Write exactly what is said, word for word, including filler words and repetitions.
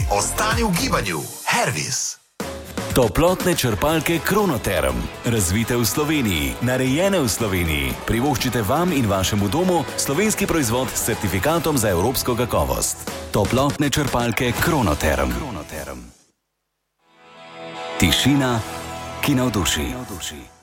Ostani v gibanju. Hervis. Toplotne črpalke Kronoterm. Razvite v Sloveniji, narejene v Sloveniji. Privoščite vam in vašemu domu slovenski proizvod s certifikatom za evropsko kakovost. Toplotne črpalke Kronoterm. Kronoterm. Tišina, ki navduši.